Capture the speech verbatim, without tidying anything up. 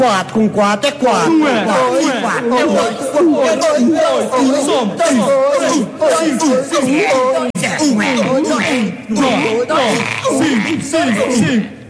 Quatro com quatro é quatro. Não é, Quatro, não é. quatro, é oito. É dois, dois, somos cinco, cinco, cinco, Não é, não é, não é. cinco, cinco, cinco.